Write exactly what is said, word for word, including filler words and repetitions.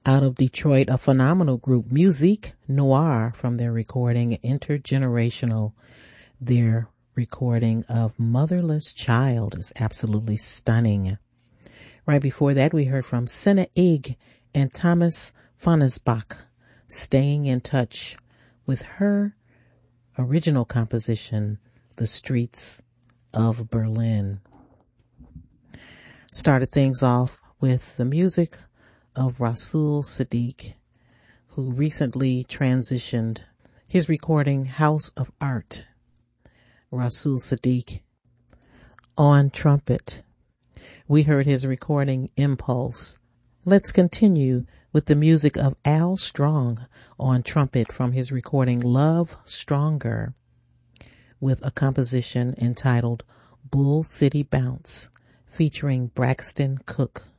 Out of Detroit, a phenomenal group, Musique Noire, from their recording Intergenerational. Their recording of Motherless Child is absolutely stunning. Right before that, we heard from Senna Ig and Thomas Fonnesbach, Staying in Touch, with her original composition, The Streets of Berlin. Started things off with the music of Rasul Sadiq, who recently transitioned his recording House of Art. Rasul Sadiq on trumpet. We heard his recording Impulse. Let's continue with the music of Al Strong on trumpet from his recording Love Stronger, with a composition entitled Bull City Bounce featuring Braxton Cook.